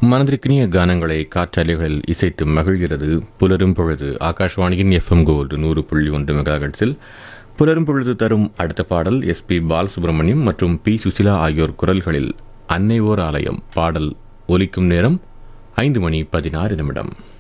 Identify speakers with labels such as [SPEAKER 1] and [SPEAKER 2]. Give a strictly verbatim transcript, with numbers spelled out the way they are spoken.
[SPEAKER 1] மனதிற்கினிய கானங்களை காற்றாலைகள் இசைத்து மகிழ்கிறது புலரும் பொழுது. ஆகாஷ்வாணியின் எஃப்எம் கோல்டு நூறு புள்ளி ஒன்று மெகாஹெர்ட்ஸில் புலரும் பொழுது தரும் அடுத்த பாடல் எஸ் பி பாலசுப்ரமணியம் மற்றும் பி சுசிலா ஆகியோர் குரல்களில் அன்னை ஓர் ஆலயம் பாடல் ஒலிக்கும் நேரம் ஐந்து மணி பதினாறு நிமிடம்.